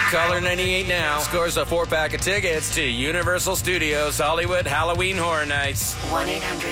Caller 98 now scores a 4-pack of tickets to Universal Studios Hollywood Halloween Horror Nights. 1-800